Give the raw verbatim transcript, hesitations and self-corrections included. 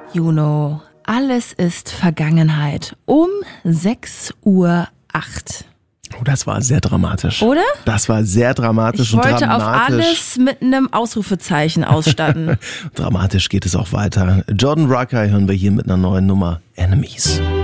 Juno, alles ist Vergangenheit. Um sechs Uhr acht. Oh, das war sehr dramatisch. Oder? Das war sehr dramatisch Ich und wollte dramatisch. auf alles mit einem Ausrufezeichen ausstatten. Dramatisch geht es auch weiter. Jordan Rakei hören wir hier mit einer neuen Nummer, Enemies.